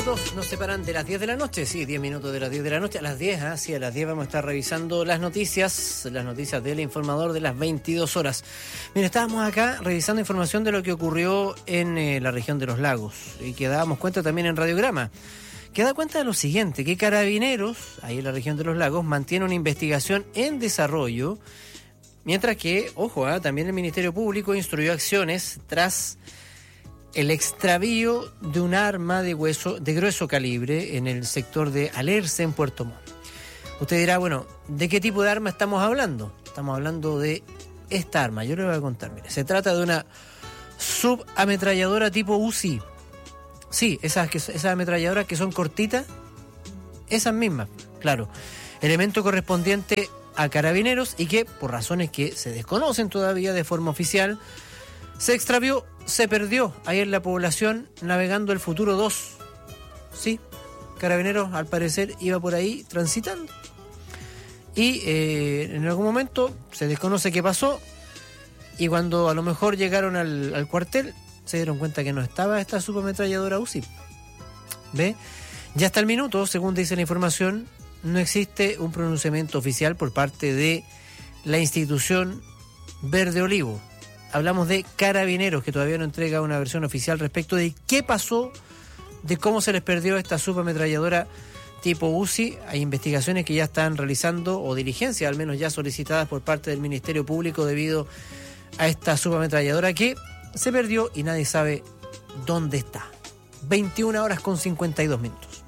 minutos nos separan de las 10 de la noche. Sí, 10 minutos de las 10 de la noche. A las 10, sí, a las 10 vamos a estar revisando las noticias del Informador de las 22 horas. Mira, estábamos acá revisando información de lo que ocurrió en la región de los lagos y que dábamos cuenta también en Radiograma, que da cuenta de lo siguiente, que Carabineros, ahí en la región de los lagos, mantiene una investigación en desarrollo, mientras que, ojo, también el Ministerio Público instruyó acciones tras el extravío de un arma de grueso calibre en el sector de Alerce, en Puerto Montt. Usted dirá, bueno, ¿de qué tipo de arma estamos hablando? Estamos hablando de esta arma, yo le voy a contar. Mire, se trata de una subametralladora tipo UCI. Sí, esas ametralladoras que son cortitas, esas mismas, claro. Elemento correspondiente a Carabineros y que, por razones que se desconocen todavía de forma oficial, se extravió, se perdió ahí en la población navegando el Futuro 2. Sí, Carabineros al parecer iba por ahí transitando. Y en algún momento se desconoce qué pasó. Y cuando a lo mejor llegaron al cuartel, se dieron cuenta que no estaba esta subametralladora UCI. ¿Ve? Ya hasta el minuto, según dice la información, no existe un pronunciamiento oficial por parte de la institución Verde Olivo. Hablamos de Carabineros, que todavía no entrega una versión oficial respecto de qué pasó, de cómo se les perdió esta subametralladora tipo UCI. Hay investigaciones que ya están realizando, o diligencias al menos ya solicitadas por parte del Ministerio Público debido a esta subametralladora que se perdió y nadie sabe dónde está. 21 horas con 52 minutos.